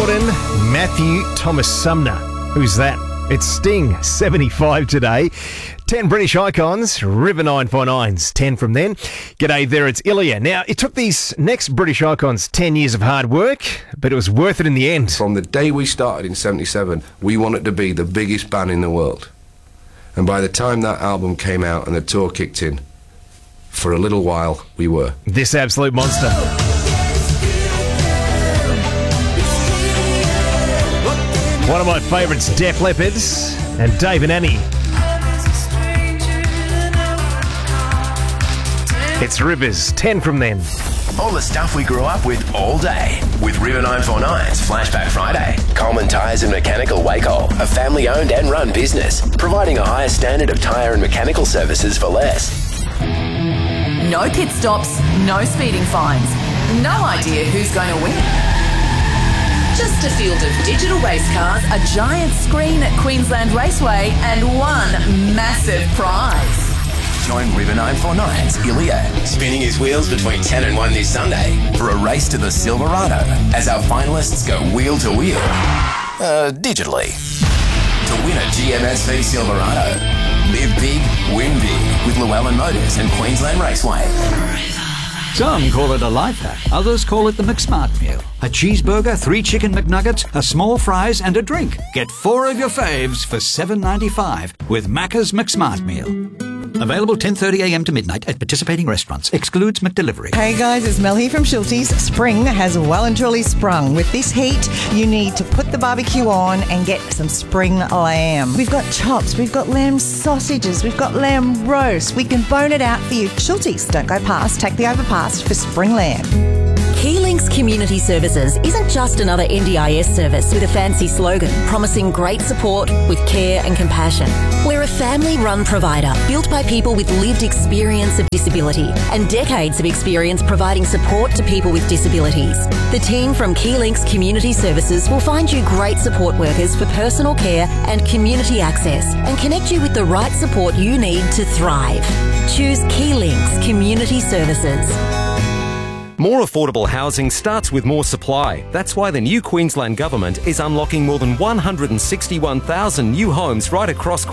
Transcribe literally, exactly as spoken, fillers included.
Jordan, Matthew Thomas Sumner. Who's that? It's Sting, seventy-five today. ten British icons, River nine four nines, ten from then. G'day there, it's Ilya. Now, it took these next British icons ten years of hard work, but it was worth it in the end. From the day we started in seventy-seven, we wanted to be the biggest band in the world. And by the time that album came out and the tour kicked in, for a little while, we were. This absolute monster. One of my favourites, Def Leppard and Dave and Annie. It's Rivers, ten from then. All the stuff we grew up with all day. With River nine four nine's Flashback Friday. Coleman Tyres and Mechanical Wacol, a family-owned and run business, providing a higher standard of tyre and mechanical services for less. No pit stops, no speeding fines. No idea who's going to win. Just a field of digital race cars, a giant screen at Queensland Raceway, and one massive prize. Join River nine four nine's Ilya, spinning his wheels between ten and one this Sunday for a race to the Silverado as our finalists go wheel to wheel, uh, digitally. To win a G M S V Silverado, live big, win big with Llewellyn Motors and Queensland Raceway. Some call it a life hack, others call it the McSmart meal. A cheeseburger, three chicken McNuggets, a small fries and a drink. Get four of your faves for seven ninety-five with Macca's McSmart meal. Available ten thirty a m to midnight at participating restaurants. Excludes McDelivery. Hey guys, it's Mel here from Schulte's. Spring has well and truly sprung. With this heat, you need to put the barbecue on and get some spring lamb. We've got chops, we've got lamb sausages, we've got lamb roast. We can bone it out for you. Schulte's, don't go past, take the overpass for spring lamb. Keylinks Community Services isn't just another N D I S service with a fancy slogan promising great support with care and compassion. We're a family-run provider built by people with lived experience of disability and decades of experience providing support to people with disabilities. The team from Keylinks Community Services will find you great support workers for personal care and community access and connect you with the right support you need to thrive. Choose Keylinks Community Services. More affordable housing starts with more supply. That's why the new Queensland Government is unlocking more than one hundred sixty-one thousand new homes right across